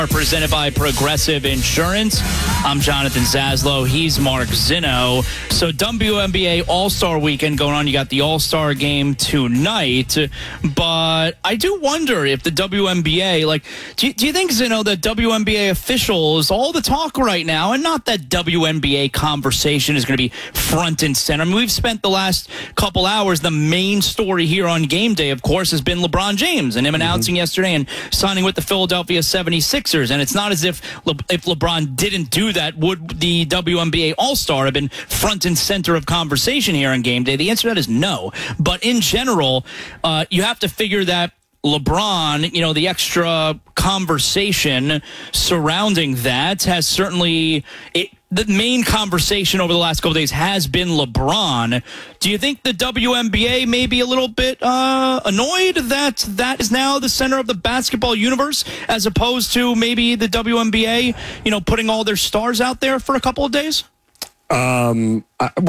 Presented by Progressive Insurance. I'm Jonathan Zaslow. He's Mark Zinno. So WNBA All-Star Weekend going on. You got the All-Star game tonight. But I do wonder if the WNBA, do you think, Zinno, that WNBA officials, all the talk right now, and not that WNBA conversation is going to be front and center. I mean, we've spent the last couple hours, the main story here on game day, of course, has been LeBron James and him announcing yesterday and signing with the Philadelphia 76ers. And it's not as if LeBron didn't do that, would the WNBA All-Star have been front and center of conversation here on game day? The answer to that is no. But in general, you have to figure that LeBron, the extra conversation surrounding that has certainly... The main conversation over the last couple of days has been LeBron. Do you think the WNBA may be a little bit annoyed that is now the center of the basketball universe as opposed to maybe the WNBA, putting all their stars out there for a couple of days? Well,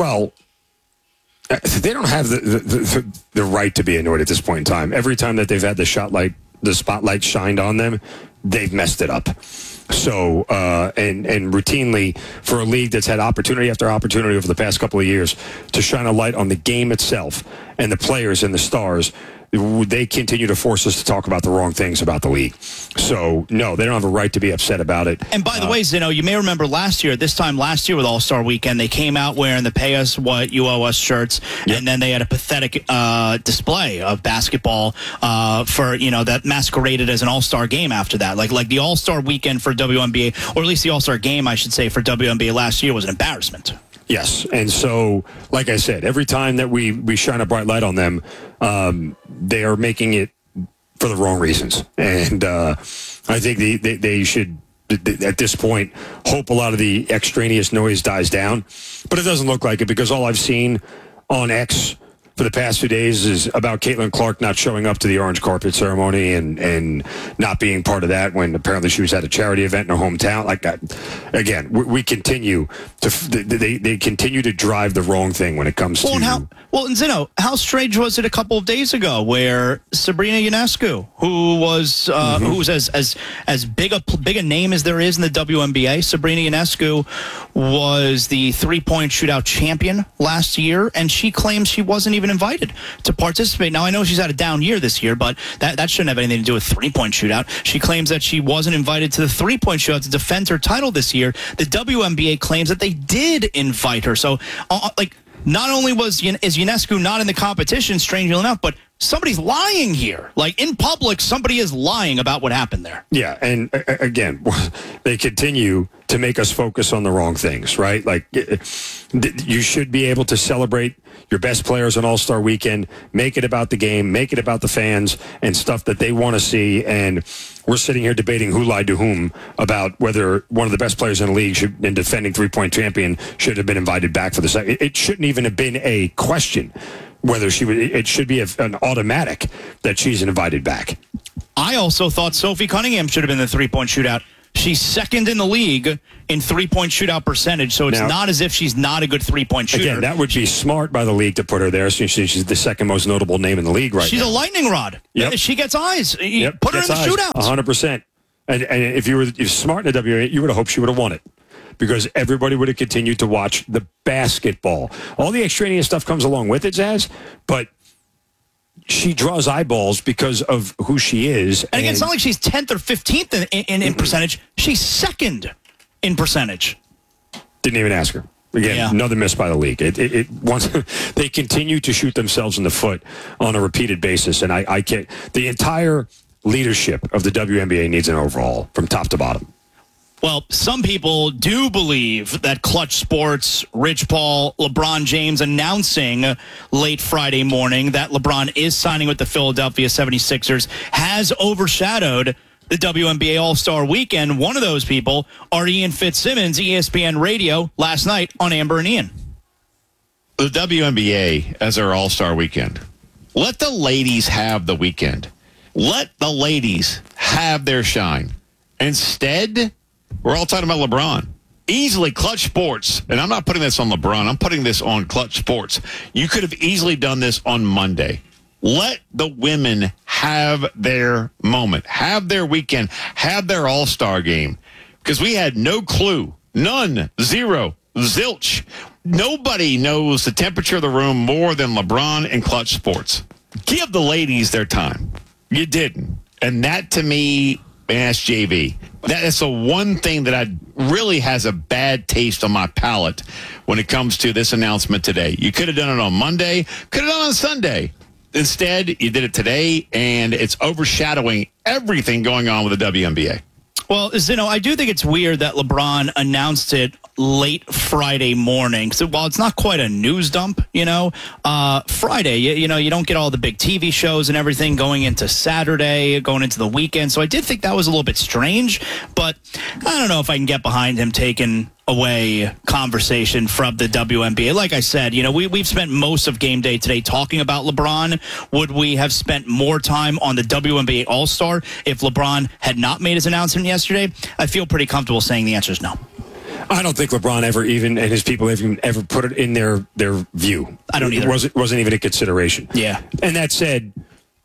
they don't have the right to be annoyed at this point in time. Every time that they've had the spotlight shined on them, they've messed it up. So, and routinely for a league that's had opportunity after opportunity over the past couple of years to shine a light on the game itself and the players and the stars, they continue to force us to talk about the wrong things about the league. So, no, they don't have a right to be upset about it. And by the way, Zinno, you may remember this time last year with All-Star Weekend, they came out wearing the Pay Us What You Owe Us shirts, and then they had a pathetic display of basketball for, that masqueraded as an All-Star game after that. Like the All-Star Weekend for WNBA, or at least the All-Star game, I should say, for WNBA last year was an embarrassment. Yes, and so, like I said, every time that we shine a bright light on them, they are making it for the wrong reasons. And I think they should, at this point, hope a lot of the extraneous noise dies down. But it doesn't look like it, because all I've seen on X for the past 2 days is about Caitlin Clark not showing up to the orange carpet ceremony and not being part of that when apparently she was at a charity event in her hometown. Like that, again, we continue to they continue to drive the wrong thing when it comes to. And Zinno, how strange was it a couple of days ago where Sabrina Ionescu, who was as big a name as there is in the WNBA, Sabrina Ionescu was the 3-point shootout champion last year, and she claims she wasn't even invited to participate. Now, I know she's had a down year this year, but that shouldn't have anything to do with 3-point shootout. She claims that she wasn't invited to the 3-point shootout to defend her title this year. The WNBA claims that they did invite her. So, not only is Ionescu not in the competition, strangely enough, but somebody's lying here. In public, somebody is lying about what happened there. Yeah, and again, they continue to make us focus on the wrong things, right? You should be able to celebrate your best players on All-Star Weekend, make it about the game, make it about the fans and stuff that they want to see. And we're sitting here debating who lied to whom about whether one of the best players in the league and defending 3-point champion should have been invited back for the second. It shouldn't even have been a question whether she would. It should be an automatic that she's invited back. I also thought Sophie Cunningham should have been the 3-point shootout. She's second in the league in 3-point shootout percentage, so it's not as if she's not a good 3-point shooter. Again, that would be smart by the league to put her there, since she's the second most notable name in the league right now. She's a lightning rod. Yep. She gets eyes. Put her in the shootouts. 100%. And if you're smart in the WNBA, you would have hoped she would have won it, because everybody would have continued to watch the basketball. All the extraneous stuff comes along with it, Zaz, but she draws eyeballs because of who she is. And again, it's not like she's 10th or 15th in percentage. She's second in percentage. Didn't even ask her. Again, another miss by the league. Once they continue to shoot themselves in the foot on a repeated basis, and I can't. The entire leadership of the WNBA needs an overhaul from top to bottom. Well, some people do believe that Clutch Sports, Rich Paul, LeBron James announcing late Friday morning that LeBron is signing with the Philadelphia 76ers has overshadowed the WNBA All-Star Weekend. One of those people are Ian Fitzsimmons, ESPN Radio, last night on Amber and Ian. The WNBA as our All-Star Weekend. Let the ladies have the weekend. Let the ladies have their shine. Instead, we're all talking about LeBron. Easily, Clutch Sports, and I'm not putting this on LeBron, I'm putting this on Clutch Sports. You could have easily done this on Monday. Let the women have have their moment, have their weekend, have their all-star game. Because we had no clue, none, zero, zilch. Nobody knows the temperature of the room more than LeBron and Clutch Sports. Give the ladies their time. You didn't. And that, to me, ask JV. That is the one thing that really has a bad taste on my palate when it comes to this announcement today. You could have done it on Monday, could have done it on Sunday. Instead, you did it today, and it's overshadowing everything going on with the WNBA. Well, Zeno, I do think it's weird that LeBron announced it late Friday morning. So while it's not quite a news dump, Friday, you don't get all the big TV shows and everything going into Saturday, going into the weekend. So I did think that was a little bit strange, but I don't know if I can get behind him taking away conversation from the WNBA. Like I said, we've spent most of game day today talking about LeBron. Would we have spent more time on the WNBA All-Star if LeBron had not made his announcement yesterday? I feel pretty comfortable saying the answer is no. I don't think LeBron and his people ever put it in their view. I don't either. It wasn't even a consideration. Yeah. And that said,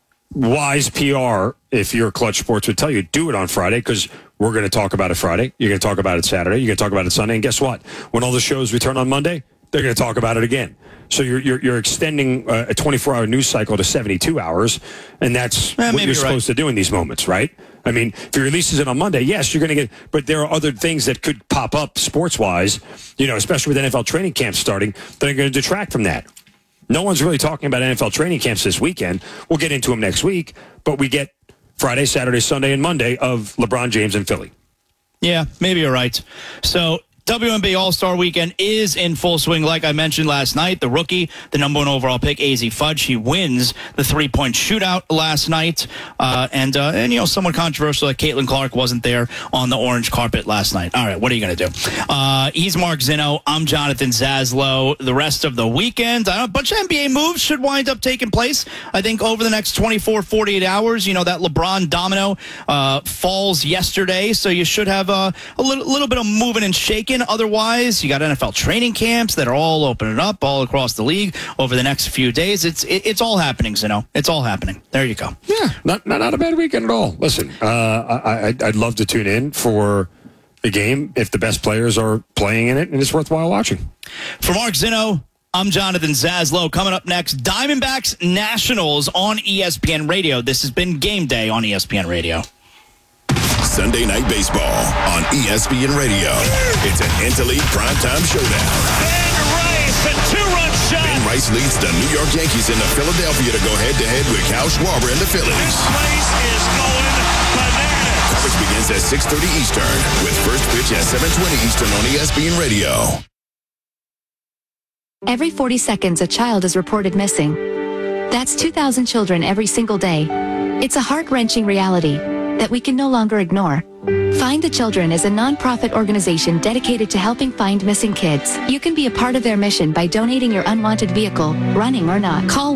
wise PR, if you're Clutch Sports, would tell you, do it on Friday because we're going to talk about it Friday. You're going to talk about it Saturday. You're going to talk about it Sunday. And guess what? When all the shows return on Monday, they're going to talk about it again. So you're extending a 24-hour news cycle to 72 hours, and that's what you're supposed to do in these moments, right? I mean, if he releases it on Monday, yes, you're going to get, but there are other things that could pop up sports-wise, especially with NFL training camps starting, that are going to detract from that. No one's really talking about NFL training camps this weekend. We'll get into them next week, but we get Friday, Saturday, Sunday, and Monday of LeBron James in Philly. Yeah, maybe you're right. So WNBA All-Star Weekend is in full swing. Like I mentioned last night, the rookie, the number 1 overall pick, AZ Fudge, he wins the three-point shootout last night. And somewhat controversial that Caitlin Clark wasn't there on the orange carpet last night. All right, what are you going to do? He's Mark Zinno. I'm Jonathan Zaslow. The rest of the weekend, a bunch of NBA moves should wind up taking place. I think over the next 24, 48 hours, that LeBron domino falls yesterday. So you should have a little bit of moving and shaking. Otherwise, you got NFL training camps that are all opening up all across the league over the next few days. It's all happening, Zeno. It's all happening. There you go. Yeah, not a bad weekend at all. Listen, I'd love to tune in for the game if the best players are playing in it, and it's worthwhile watching. For Mark Zinno, I'm Jonathan Zaslow. Coming up next, Diamondbacks Nationals on ESPN Radio. This has been Game Day on ESPN Radio. Sunday Night Baseball on ESPN Radio. It's an interleague primetime showdown. Ben Rice, a two-run shot. Ben Rice leads the New York Yankees into Philadelphia to go head-to-head with Kyle Schwarber and the Phillies. This place is going bananas. Coverage begins at 6:30 Eastern with first pitch at 7:20 Eastern on ESPN Radio. Every 40 seconds, a child is reported missing. That's 2,000 children every single day. It's a heart-wrenching reality that we can no longer ignore. Find the Children is a non-profit organization dedicated to helping find missing kids. You can be a part of their mission by donating your unwanted vehicle, running or not. Call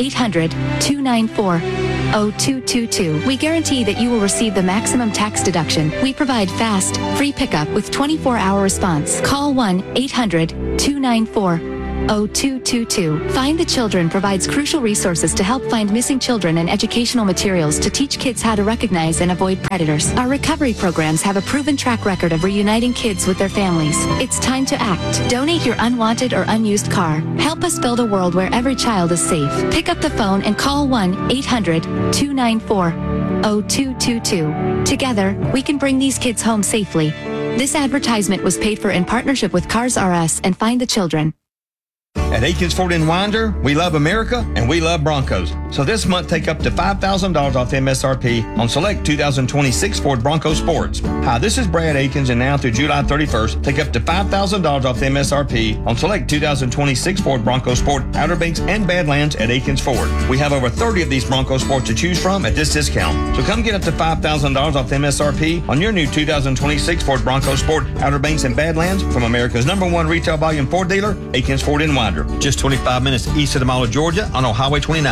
1-800-294-0222. We guarantee that you will receive the maximum tax deduction. We provide fast, free pickup with 24-hour response. Call 1-800-294-0222. Find the Children provides crucial resources to help find missing children and educational materials to teach kids how to recognize and avoid predators. Our recovery programs have a proven track record of reuniting kids with their families. It's time to act. Donate your unwanted or unused car. Help us build a world where every child is safe. Pick up the phone and call 1-800-294-0222. Together, we can bring these kids home safely. This advertisement was paid for in partnership with Cars R Us and Find the Children. At Aikens Ford in Winder, we love America and we love Broncos. So this month, take up to $5,000 off MSRP on select 2026 Ford Bronco Sports. Hi, this is Brad Aikens, and now through July 31st, take up to $5,000 off MSRP on select 2026 Ford Bronco Sport, Outer Banks, and Badlands at Aikens Ford. We have over 30 of these Bronco Sports to choose from at this discount. So come get up to $5,000 off MSRP on your new 2026 Ford Bronco Sport, Outer Banks, and Badlands from America's #1 retail volume Ford dealer, Aikens Ford in Winder. Just 25 minutes east of the Mall of Georgia on Highway 29. It's like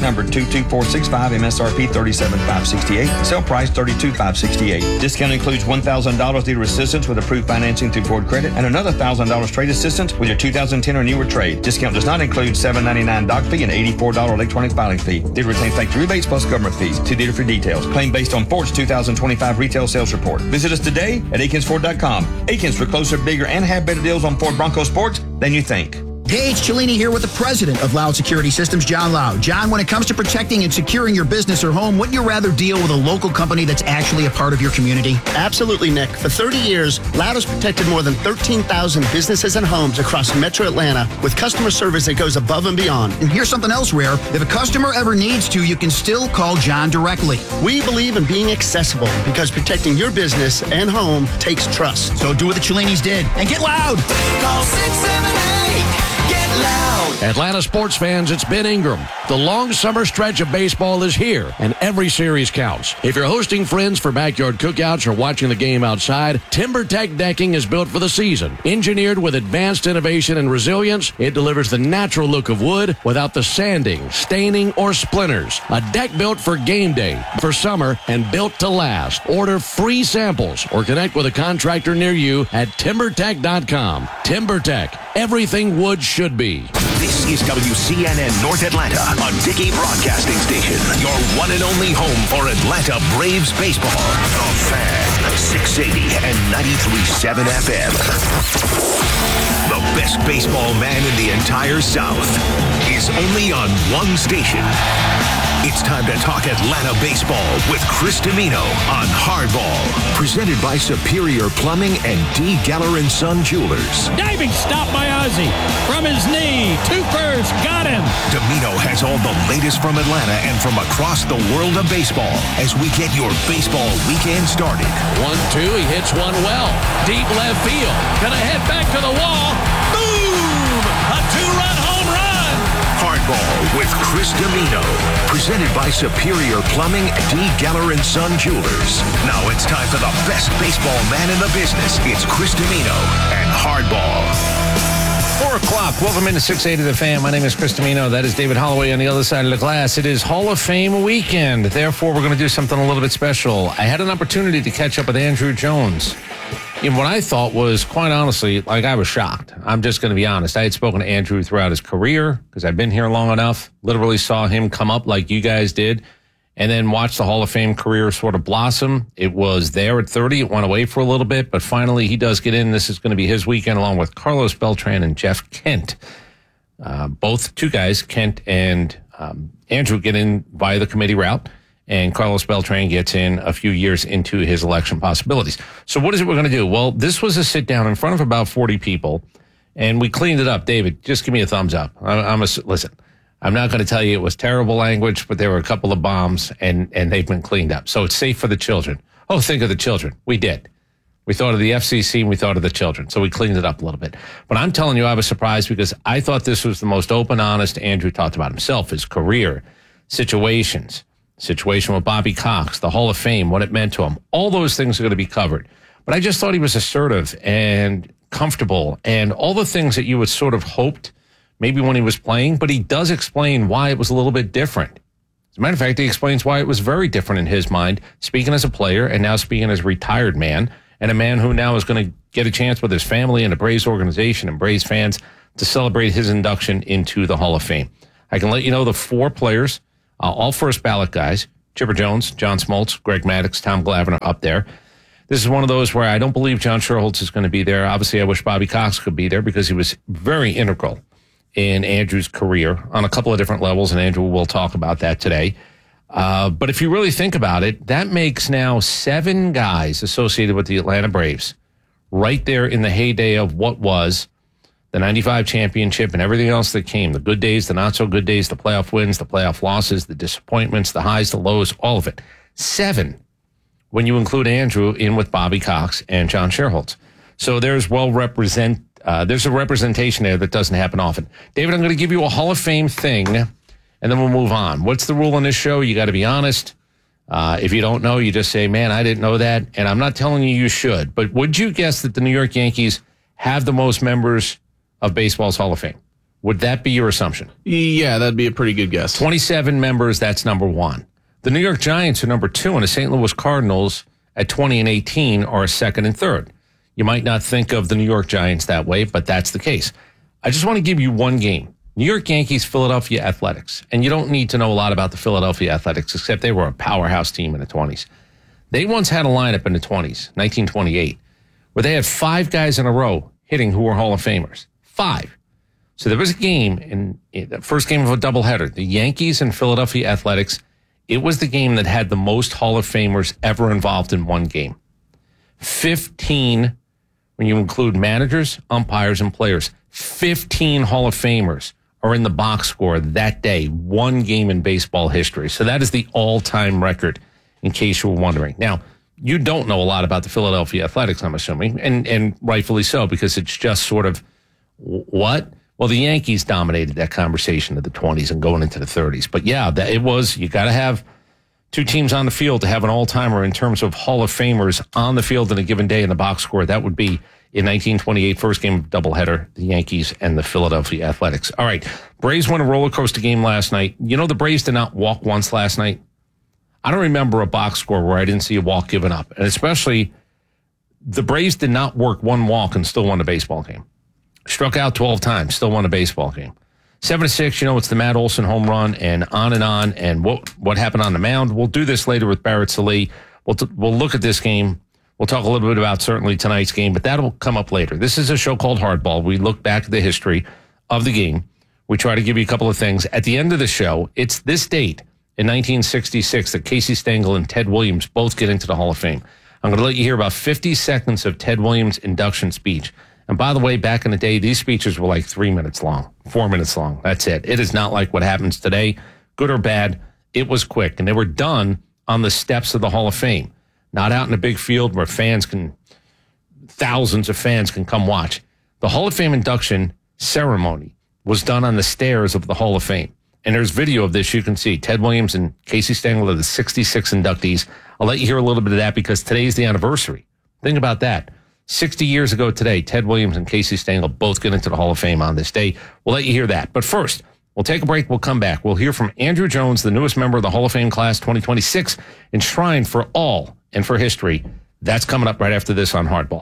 number 22465, MSRP $37,568, sale price $32,568. Discount includes $1,000 dealer assistance with approved financing through Ford Credit and another $1,000 trade assistance with your 2010 or newer trade. Discount does not include $7.99 doc fee and $84 electronic filing fee. Dealer retains factory rebates plus government fees. See dealer for details. Claim based on Ford's 2025 retail sales report. Visit us today at AkinsFord.com. Akins, for closer, bigger, and have better deals on Ford Bronco Sports than you think. Hey, it's Cellini here with the president of Loud Security Systems, John Loud. John, when it comes to protecting and securing your business or home, wouldn't you rather deal with a local company that's actually a part of your community? Absolutely, Nick. For 30 years, Loud has protected more than 13,000 businesses and homes across Metro Atlanta with customer service that goes above and beyond. And here's something else rare. If a customer ever needs to, you can still call John directly. We believe in being accessible because protecting your business and home takes trust. So do what the Cellinis did and get loud. Call 678. Get loud. Atlanta sports fans, it's Ben Ingram. The long summer stretch of baseball is here, and every series counts. If you're hosting friends for backyard cookouts or watching the game outside, TimberTech decking is built for the season. Engineered with advanced innovation and resilience, it delivers the natural look of wood without the sanding, staining, or splinters. A deck built for game day, for summer, and built to last. Order free samples or connect with a contractor near you at TimberTech.com. TimberTech, everything wood should be. This is WCNN North Atlanta, a Dickey Broadcasting Station. Your one and only home for Atlanta Braves baseball. The Fan, 680 and 93.7 FM. The best baseball man in the entire South is only on one station. It's time to talk Atlanta baseball with Chris Dimino on Hardball. Presented by Superior Plumbing and D. Geller & Son Jewelers. Diving stop by Ozzie. From his knee to first. Got him. Dimino has all the latest from Atlanta and from across the world of baseball as we get your baseball weekend started. 1-2, he hits one well. Deep left field. Gonna head back to the wall. Boom! A two-run home run. Hardball with Chris Dimino. Presented by Superior Plumbing, D. Geller & Son Jewelers. Now it's time for the best baseball man in the business. It's Chris Dimino and Hardball. 4 o'clock. Welcome into 680 The Fan. My name is Chris Dimino. That is David Holloway on the other side of the glass. It is Hall of Fame weekend. Therefore, we're going to do something a little bit special. I had an opportunity to catch up with Andruw Jones in what I thought was, quite honestly, like I was shocked. I'm just going to be honest. I had spoken to Andruw throughout his career because I've been here long enough. Literally saw him come up like you guys did and then watched the Hall of Fame career sort of blossom. It was there at 30. It went away for a little bit, but finally he does get in. This is going to be his weekend along with Carlos Beltran and Jeff Kent. Both two guys, Kent and Andruw, get in via the committee route, and Carlos Beltran gets in a few years into his election possibilities. So what is it we're going to do? Well, this was a sit down in front of about 40 people, and we cleaned it up. David, just give me a thumbs up. Listen, I'm not going to tell you it was terrible language, but there were a couple of bombs, and they've been cleaned up. So it's safe for the children. Oh, think of the children. We did. We thought of the FCC, and we thought of the children. So we cleaned it up a little bit. But I'm telling you, I was surprised because I thought this was the most open, honest. Andruw talked about himself, his career, situation with Bobby Cox, the Hall of Fame, what it meant to him. All those things are going to be covered. But I just thought he was assertive and comfortable and all the things that you would sort of hoped maybe when he was playing. But he does explain why it was a little bit different. As a matter of fact, he explains why it was very different in his mind, speaking as a player and now speaking as a retired man and a man who now is going to get a chance with his family and the Braves organization and Braves fans to celebrate his induction into the Hall of Fame. I can let you know the 4 players, all first ballot guys, Chipper Jones, John Smoltz, Greg Maddux, Tom Glavine are up there. This is one of those where I don't believe John Schuerholz is going to be there. Obviously, I wish Bobby Cox could be there because he was very integral in Andrew's career on a couple of different levels, and Andruw will talk about that today. But if you really think about it, that makes now 7 guys associated with the Atlanta Braves right there in the heyday of what was the 95 championship and everything else that came, the good days, the not so good days, the playoff wins, the playoff losses, the disappointments, the highs, the lows, all of it. 7 when you include Andruw in with Bobby Cox and John Schuerholz. So there's there's a representation there that doesn't happen often. David, I'm going to give you a Hall of Fame thing, and then we'll move on. What's the rule in this show? You got to be honest. If you don't know, you just say, man, I didn't know that. And I'm not telling you should, but would you guess that the New York Yankees have the most members of baseball's Hall of Fame? Would that be your assumption? Yeah, that'd be a pretty good guess. 27 members, that's number one. The New York Giants are number two, and the St. Louis Cardinals at 20 and 18 are second and third. You might not think of the New York Giants that way, but that's the case. I just want to give you one game. New York Yankees, Philadelphia Athletics. And you don't need to know a lot about the Philadelphia Athletics, except they were a powerhouse team in the 20s. They once had a lineup in the 20s, 1928, where they had 5 guys in a row hitting who were Hall of Famers. 5. So there was a game, in the first game of a doubleheader, the Yankees and Philadelphia Athletics. It was the game that had the most Hall of Famers ever involved in one game. 15, when you include managers, umpires, and players. 15 Hall of Famers are in the box score that day, one game in baseball history. So that is the all-time record, in case you were wondering. Now, you don't know a lot about the Philadelphia Athletics, I'm assuming, and rightfully so, because it's just sort of, what? Well, the Yankees dominated that conversation of the 20s and going into the 30s. But yeah, it was, you got to have 2 teams on the field to have an all-timer in terms of Hall of Famers on the field in a given day in the box score. That would be in 1928, first game of doubleheader, the Yankees and the Philadelphia Athletics. All right, Braves won a roller coaster game last night. You know, the Braves did not walk once last night. I don't remember a box score where I didn't see a walk given up. And especially, the Braves did not work one walk and still won a baseball game. Struck out 12 times, still won a baseball game. 7-6, you know, it's the Matt Olson home run and on. And what happened on the mound. We'll do this later with Barrett Sallee. We'll look at this game. We'll talk a little bit about certainly tonight's game, but that'll come up later. This is a show called Hardball. We look back at the history of the game. We try to give you a couple of things. At the end of the show, it's this date in 1966 that Casey Stengel and Ted Williams both get into the Hall of Fame. I'm going to let you hear about 50 seconds of Ted Williams' induction speech. And by the way, back in the day, these speeches were like 3 minutes long, 4 minutes long. That's it. It is not like what happens today, good or bad. It was quick, and they were done on the steps of the Hall of Fame, not out in a big field where thousands of fans can come watch. The Hall of Fame induction ceremony was done on the stairs of the Hall of Fame. And there's video of this you can see. Ted Williams and Casey Stengel are the 66 inductees. I'll let you hear a little bit of that because today's the anniversary. Think about that. 60 years ago today, Ted Williams and Casey Stengel both get into the Hall of Fame on this day. We'll let you hear that. But first, we'll take a break. We'll come back. We'll hear from Andrew Jones, the newest member of the Hall of Fame class 2026, enshrined for all and for history. That's coming up right after this on Hardball.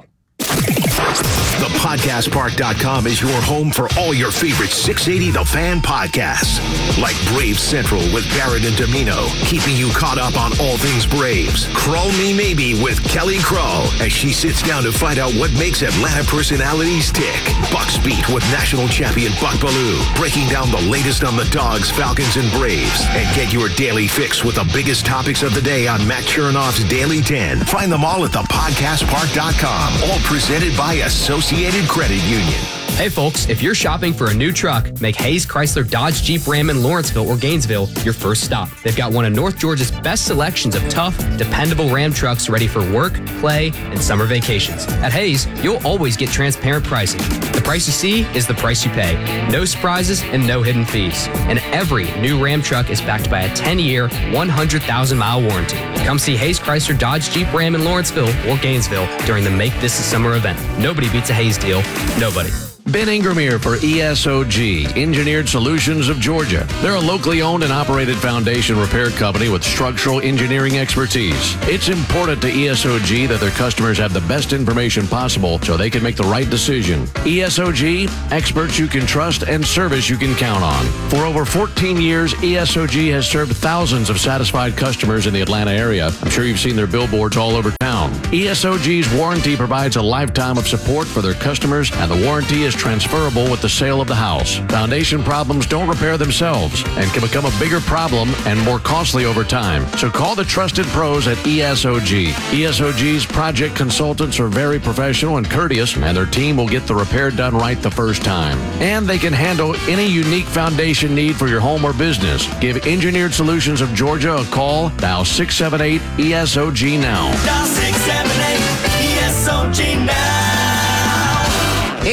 ThePodcastPark.com is your home for all your favorite 680 The Fan podcasts, like Braves Central with Barrett and Domino, keeping you caught up on all things Braves. Crawl Me Maybe with Kelly Crawl, as she sits down to find out what makes Atlanta personalities tick. Bucks Beat with national champion Buck Bellew, breaking down the latest on the Dogs, Falcons, and Braves. And get your daily fix with the biggest topics of the day on Matt Chernoff's Daily 10. Find them all at ThePodcastPark.com, all presented by Associated Credit Union. Hey folks, if you're shopping for a new truck, make Hayes Chrysler Dodge Jeep Ram in Lawrenceville or Gainesville your first stop. They've got one of North Georgia's best selections of tough, dependable Ram trucks ready for work, play, and summer vacations. At Hayes, you'll always get transparent pricing. The price you see is the price you pay. No surprises and no hidden fees. And every new Ram truck is backed by a 10-year, 100,000-mile warranty. Come see Hayes Chrysler Dodge Jeep Ram in Lawrenceville or Gainesville during the Make This a Summer event. Nobody beats a Hayes deal. Nobody. Ben Ingram here for ESOG, Engineered Solutions of Georgia. They're a locally owned and operated foundation repair company with structural engineering expertise. It's important to ESOG that their customers have the best information possible so they can make the right decision. ESOG, experts you can trust and service you can count on. For over 14 years, ESOG has served thousands of satisfied customers in the Atlanta area. I'm sure you've seen their billboards all over town. ESOG's warranty provides a lifetime of support for their customers, and the warranty is transferable with the sale of the house. Foundation problems don't repair themselves and can become a bigger problem and more costly over time. So call the trusted pros at ESOG. ESOG's project consultants are very professional and courteous, and their team will get the repair done right the first time. And they can handle any unique foundation need for your home or business. Give Engineered Solutions of Georgia a call. Dial 678-ESOG now. Dial 678-ESOG now.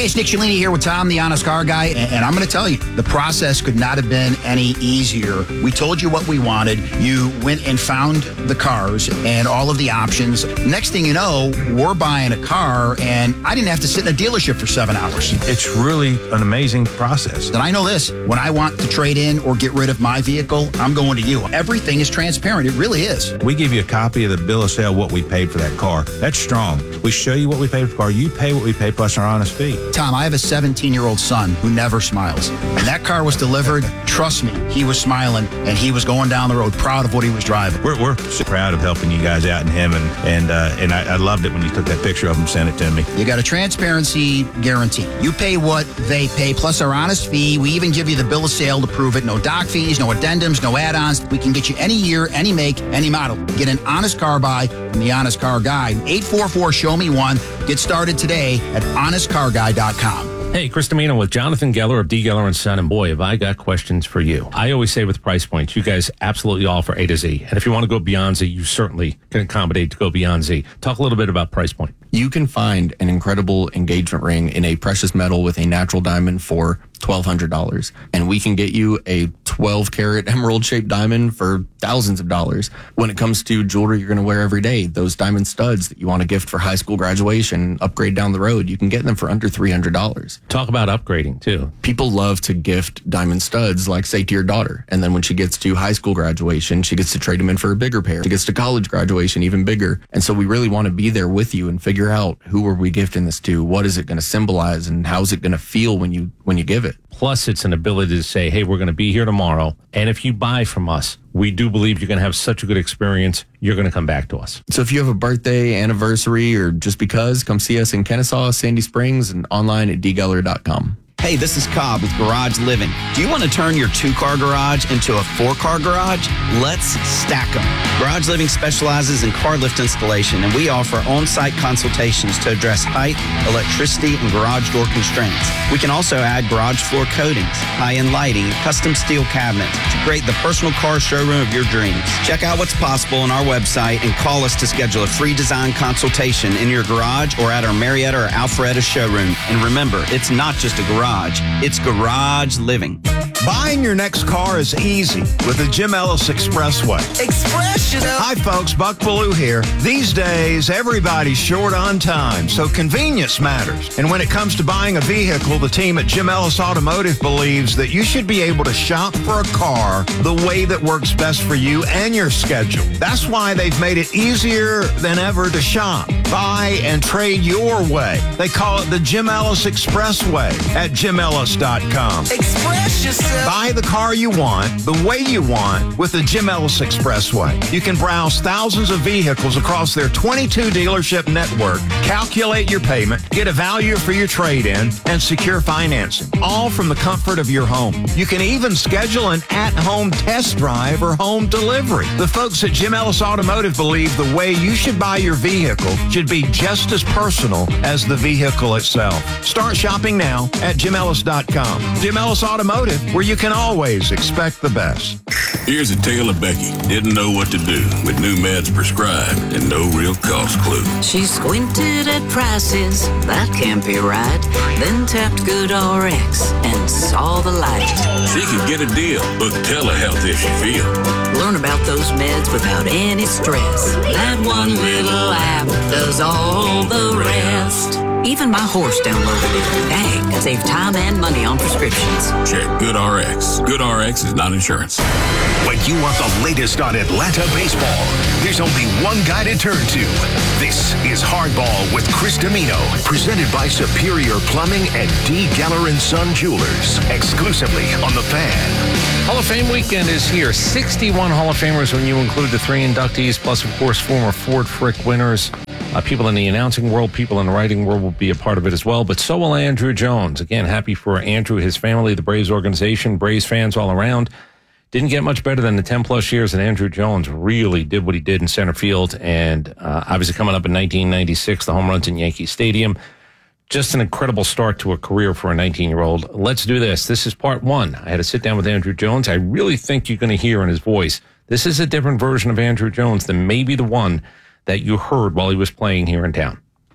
Hey, it's Nick Cellini here with Tom, the Honest Car Guy, and I'm going to tell you, the process could not have been any easier. We told you what we wanted. You went and found the cars and all of the options. Next thing you know, we're buying a car, and I didn't have to sit in a dealership for 7 hours. It's really an amazing process. And I know this, when I want to trade in or get rid of my vehicle, I'm going to you. Everything is transparent. It really is. We give you a copy of the bill of sale, what we paid for that car. That's strong. We show you what we paid for the car. You pay what we pay plus our honest fee. Tom, I have a 17-year-old son who never smiles. When that car was delivered, trust me, he was smiling, and he was going down the road proud of what he was driving. We're so proud of helping you guys out and him, and I loved it when you took that picture of him and sent it to me. You got a transparency guarantee. You pay what they pay plus our honest fee. We even give you the bill of sale to prove it. No doc fees, no addendums, no add-ons. We can get you any year, any make, any model. Get an honest car buy from the Honest Car Guy. 844-SHOW-ME-1. Get started today at honestcarguy.com. Hey, Chris Domino with Jonathan Geller of D. Geller & Son. And boy, have I got questions for you. I always say with price points, you guys absolutely offer A to Z. And if you want to go beyond Z, you certainly can accommodate to go beyond Z. Talk a little bit about price point. You can find an incredible engagement ring in a precious metal with a natural diamond for $1,200. And we can get you a 12-karat emerald-shaped diamond for thousands of dollars. When it comes to jewelry you're going to wear every day, those diamond studs that you want to gift for high school graduation, upgrade down the road, you can get them for under $300. Talk about upgrading, too. People love to gift diamond studs, like, say, to your daughter. And then when she gets to high school graduation, she gets to trade them in for a bigger pair. She gets to college graduation, even bigger. And so we really want to be there with you and figure out who are we gifting this to, what is it going to symbolize, and how's it going to feel when you give it. Plus, it's an ability to say, hey, we're going to be here tomorrow. And if you buy from us, we do believe you're going to have such a good experience, you're going to come back to us. So if you have a birthday, anniversary, or just because, come see us in Kennesaw, Sandy Springs, and online at dgeller.com. Hey, this is Cobb with Garage Living. Do you want to turn your 2-car garage into a 4-car garage? Let's stack them. Garage Living specializes in car lift installation, and we offer on-site consultations to address height, electricity, and garage door constraints. We can also add garage floor coatings, high-end lighting, custom steel cabinets to create the personal car showroom of your dreams. Check out what's possible on our website and call us to schedule a free design consultation in your garage or at our Marietta or Alpharetta showroom. And remember, it's not just a garage. It's Garage Living. Buying your next car is easy with the Jim Ellis Expressway. Express yourself. Hi, folks. Buck Ballou here. These days, everybody's short on time, so convenience matters. And when it comes to buying a vehicle, the team at Jim Ellis Automotive believes that you should be able to shop for a car the way that works best for you and your schedule. That's why they've made it easier than ever to shop, buy, and trade your way. They call it the Jim Ellis Expressway at JimEllis.com. Express yourself. Buy the car you want, the way you want, with the Jim Ellis Expressway. You can browse thousands of vehicles across their 22 dealership network, calculate your payment, get a value for your trade-in, and secure financing, all from the comfort of your home. You can even schedule an at-home test drive or home delivery. The folks at Jim Ellis Automotive believe the way you should buy your vehicle should be just as personal as the vehicle itself. Start shopping now at JimEllis.com. Jim Ellis Automotive, where you can always expect the best. Here's a tale of Becky. Didn't know what to do with new meds prescribed and no real cost clue. She squinted at prices, that can't be right. Then tapped GoodRx and saw the light. She could get a deal, book telehealth if she feel. Learn about those meds without any stress. That one little app does all the rest. Even my horse downloaded it. Dang, save time and money on prescriptions. Check GoodRx. GoodRx is not insurance. When you want the latest on Atlanta baseball, there's only one guy to turn to. This is Hardball with Chris Domino, presented by Superior Plumbing and D. Geller & Son Jewelers, exclusively on The Fan. Hall of Fame weekend is here. 61 Hall of Famers when you include the 3 inductees, plus, of course, former Ford Frick winners. People in the announcing world, people in the writing world will be a part of it as well, but so will Andrew Jones. Again, happy for Andrew, his family, the Braves organization, Braves fans all around. Didn't get much better than the 10-plus years that Andrew Jones really did what he did in center field, and obviously coming up in 1996, the home runs in Yankee Stadium. Just an incredible start to a career for a 19-year-old. Let's do this. This is part 1. I had to sit down with Andrew Jones. I really think you're going to hear in his voice, this is a different version of Andrew Jones than maybe the one that you heard while he was playing here in town.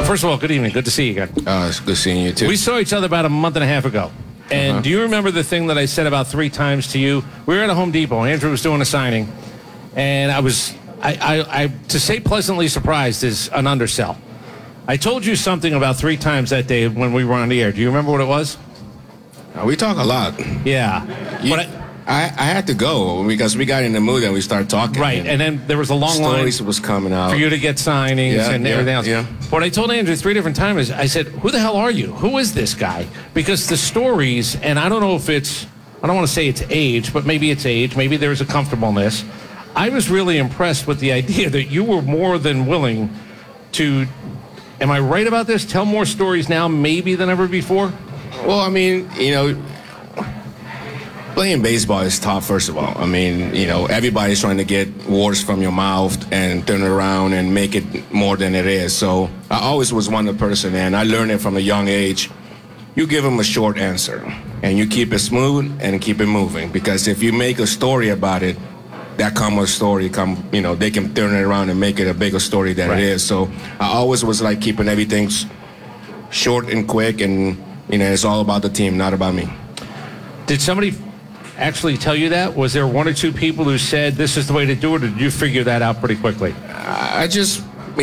First of all, good evening. Good to see you again. It's good seeing you, too. We saw each other about a month and a half ago. And do you remember the thing that I said about 3 times to you? We were at a Home Depot. Andrew was doing a signing. And I to say pleasantly surprised is an undersell. I told you something about 3 times that day when we were on the air. Do you remember what it was? We talk a lot. Yeah. But I had to go because we got in the mood and we started talking. Right, and then there was a long line. Stories was coming out. For you to get signings and everything else. Yeah. What I told Andrew 3 different times, I said, who the hell are you? Who is this guy? Because the stories, and I don't know if it's, I don't want to say it's age, but maybe it's age. Maybe there's a comfortableness. I was really impressed with the idea that you were more than willing to, am I right about this? Tell more stories now maybe than ever before? Well, I mean, playing baseball is tough, first of all. I mean, everybody's trying to get words from your mouth and turn it around and make it more than it is. So I always was one of the person, and I learned it from a young age. You give them a short answer, and you keep it smooth and keep it moving. Because if you make a story about it, that common story, they can turn it around and make it a bigger story than it is. So I always was like keeping everything short and quick, and it's all about the team, not about me. Did somebody actually tell you that? Was there 1 or 2 people who said this is the way to do it, or did you figure that out pretty quickly? I just,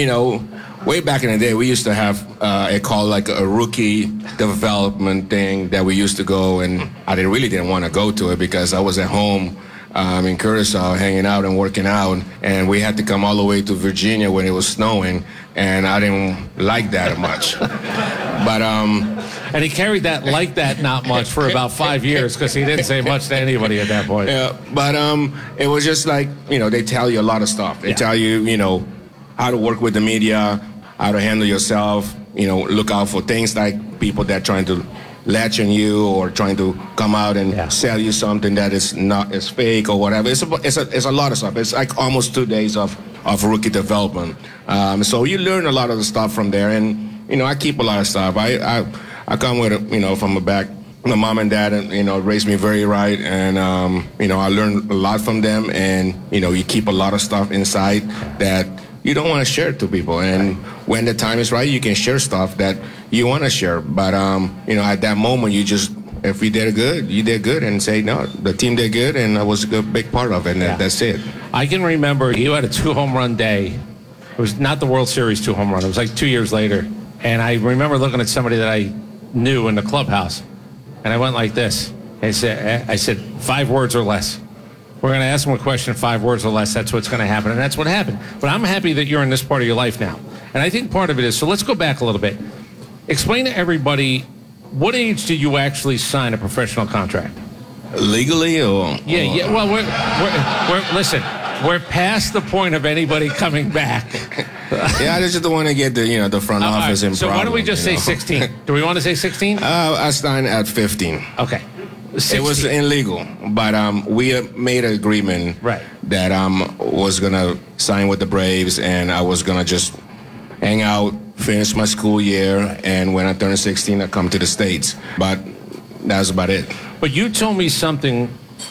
way back in the day, we used to have it called like a rookie development thing that we used to go, and I really didn't want to go to it because I was at home in Curacao hanging out and working out, and we had to come all the way to Virginia when it was snowing, and I didn't like that much. But and he carried that like that not much for about 5 years because he didn't say much to anybody at that point. Yeah, but it was just like, they tell you a lot of stuff. They tell you, how to work with the media, how to handle yourself, look out for things like people that trying to latch on you or trying to come out and sell you something that is fake or whatever. It's a lot of stuff. It's like almost 2 days of rookie development. So you learn a lot of the stuff from there, and I keep a lot of stuff. I come with from a back. My mom and dad, raised me very right, and I learned a lot from them. And you keep a lot of stuff inside that you don't want to share to people. And when the time is right, you can share stuff that you want to share. But at that moment, if you did good, you did good, and say no, the team did good, and I was a big part of it. And that's it. I can remember you had a 2-home run day. It was not the World Series 2-home run. It was like 2 years later. And I remember looking at somebody that I knew in the clubhouse, and I went like this. I said 5 words or less. We're going to ask them a question, 5 words or less. That's what's going to happen, and that's what happened. But I'm happy that you're in this part of your life now. And I think part of it is, so let's go back a little bit. Explain to everybody, what age did you actually sign a professional contract? Legally or? Yeah. Well, we're listen, we're past the point of anybody coming back. I just don't want to get the front office in. So why don't we just say 16? Do we want to say 16? I signed at 15. Okay. 16. It was illegal, but we made an agreement that I was going to sign with the Braves, and I was going to just hang out, finish my school year, and when I turned 16, I come to the States. But that's about it. But you told me something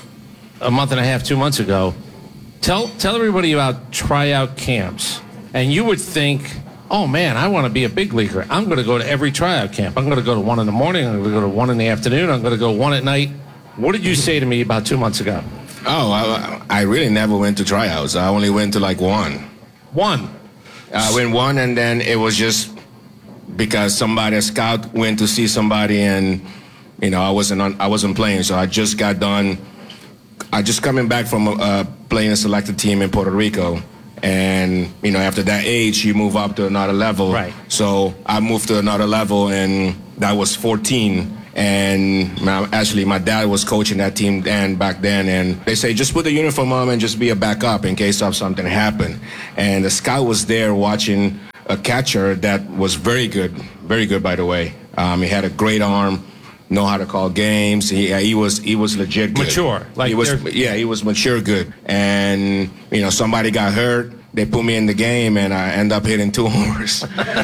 a month and a half, 2 months ago. Tell everybody about tryout camps. And you would think, oh, man, I want to be a big leaguer. I'm going to go to every tryout camp. I'm going to go to 1 in the morning. I'm going to go to 1 in the afternoon. I'm going to go 1 at night. What did you say to me about 2 months ago? Oh, I really never went to tryouts. I only went to like 1. 1? I went 1, and then it was just because a scout went to see somebody, and, I wasn't playing. So I just got done. I just coming back from playing a selected team in Puerto Rico. And, after that age, you move up to another level. Right. So I moved to another level, and that was 14. And my dad was coaching that team back then. And they say, just put the uniform on and just be a backup in case of something happened. And the scout was there watching a catcher that was very good, by the way. He had a great arm. Know how to call games. He was legit good. Mature. He was mature good. And somebody got hurt. They put me in the game, and I end up hitting 2 homers.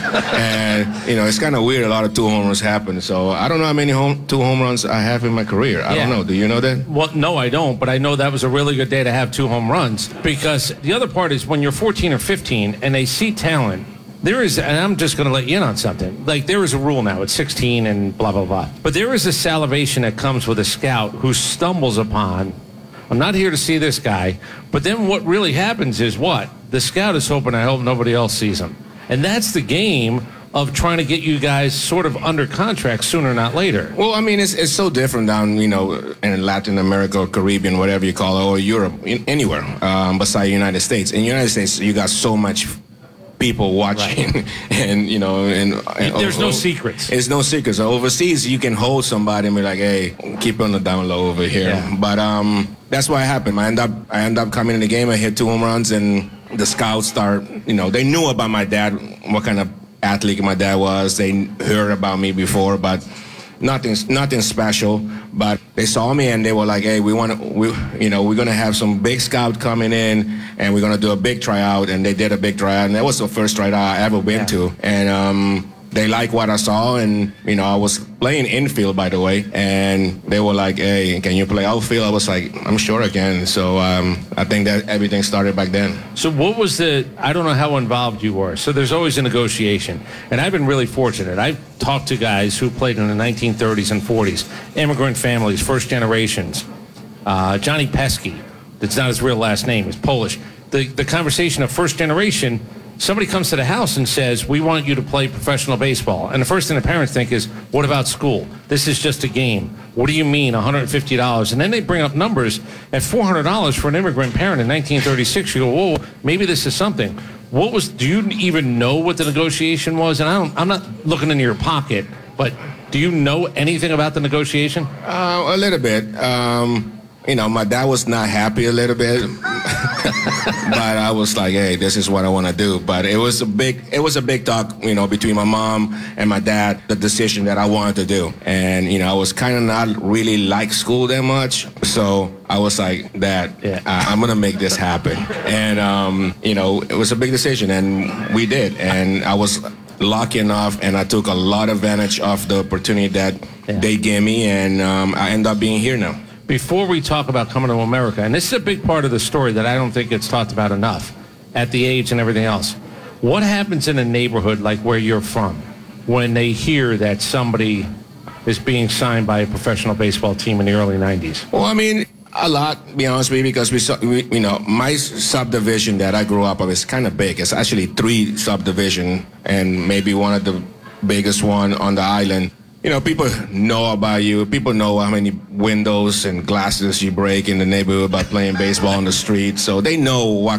And it's kind of weird. A lot of 2 homers happen. So I don't know how many 2 home runs I have in my career. I don't know. Do you know that? Well, no, I don't. But I know that was a really good day to have 2 home runs, because the other part is when you're 14 or 15 and they see talent, There is, and I'm just going to let you in on something. Like, there is a rule now. It's 16 and blah, blah, blah. But there is a salivation that comes with a scout who stumbles upon, I'm not here to see this guy. But then what really happens is what? The scout is hoping, I hope nobody else sees him. And that's the game of trying to get you guys sort of under contract sooner, not later. Well, I mean, it's so different down, in Latin America or Caribbean, whatever you call it, or Europe, anywhere besides the United States. In the United States, you got so much people watching, right. and there's no secrets. It's no secrets. Overseas, you can hold somebody and be like, "Hey, keep on the down low over here." Yeah. But that's what happened. I end up coming in the game. I hit 2 home runs, and the scouts start. They knew about my dad, what kind of athlete my dad was. They heard about me before, but nothing special. But they saw me and they were like, "Hey, we're gonna have some big scout coming in, and we're gonna do a big tryout." And they did a big tryout, and that was the first tryout I ever been to. And they liked what I saw, and I was playing infield, by the way, and they were like, "Hey, can you play outfield?" I was like, "I'm sure I can." So I think that everything started back then. So what was I don't know how involved you were. So there's always a negotiation, and I've been really fortunate. I've talked to guys who played in the 1930s and 40s, immigrant families, first generations. Johnny Pesky, that's not his real last name, is Polish. The conversation of first generation, somebody comes to the house and says, "We want you to play professional baseball." And the first thing the parents think is, "What about school? This is just a game. What do you mean, $150? And then they bring up numbers at $400 for an immigrant parent in 1936. You go, "Whoa, maybe this is something." Do you even know what the negotiation was? And I'm not looking into your pocket, but do you know anything about the negotiation? A little bit. My dad was not happy a little bit, but I was like, "Hey, this is what I want to do." But it was a big talk, between my mom and my dad, the decision that I wanted to do. And, I was kind of not really like school that much. So I was like, "Dad, I'm going to make this happen." And, it was a big decision, and we did. And I was lucky enough, and I took a lot of advantage of the opportunity that they gave me, and I end up being here now. Before we talk about coming to America, and this is a big part of the story that I don't think gets talked about enough, at the age and everything else, what happens in a neighborhood like where you're from when they hear that somebody is being signed by a professional baseball team in the early 90s? Well, I mean, a lot, to be honest with you, because my subdivision that I grew up of is kind of big. It's actually 3 subdivisions, and maybe one of the biggest one on the island. People know about you. People know how many windows and glasses you break in the neighborhood by playing baseball on the street. So they know what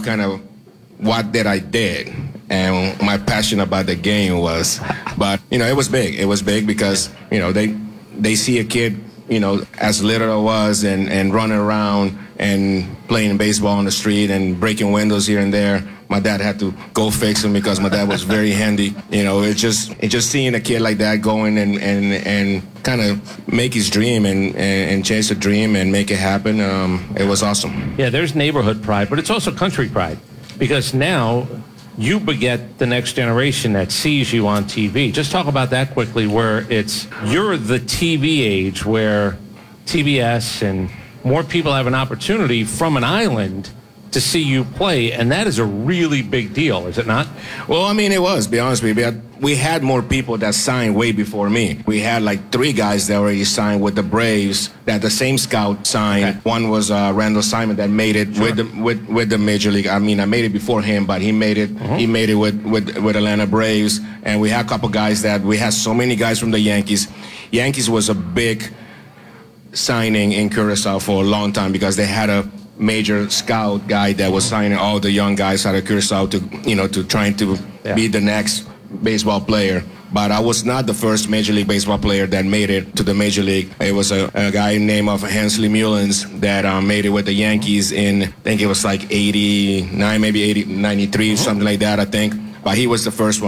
that I did and my passion about the game was. But, it was big. It was big because, they see a kid, as little as I was and running around and playing baseball on the street and breaking windows here and there. My dad had to go fix them because my dad was very handy. It's just seeing a kid like that going and kind of make his dream and chase a dream and make it happen. It was awesome. Yeah, there's neighborhood pride, but it's also country pride because now you beget the next generation that sees you on TV. Just talk about that quickly, where you're the TV age where TBS and more people have an opportunity from an island to see you play, and that is a really big deal, is it not? Well, I mean, it was, to be honest with you. We had more people that signed way before me. We had like 3 guys that already signed with the Braves that the same scout signed. Okay. One was Randall Simon that made it with the Major League. I mean, I made it before him, but he made it. Uh-huh. He made it with Atlanta Braves, and we had a couple guys that we had so many guys from the Yankees. Yankees was a big signing in Curacao for a long time because they had a major scout guy that was signing all the young guys out of Curacao to trying to be the next baseball player. But I was not the first Major League Baseball player that made it to the Major League. It was a guy named Hensley Mullins that made it with the Yankees in, I think it was like 89, maybe 93, something like that, I think. But he was the first one.